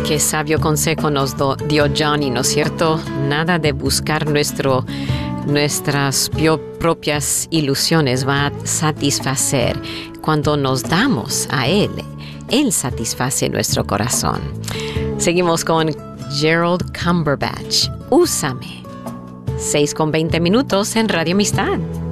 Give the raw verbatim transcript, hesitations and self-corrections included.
Qué sabio consejo nos do, dio Johnny, ¿no es cierto? Nada de buscar nuestro, nuestras propias ilusiones va a satisfacer. Cuando nos damos a Él, Él satisface nuestro corazón. Seguimos con Gerald Cumberbatch. Úsame. seis con veinte minutos en Radio Amistad.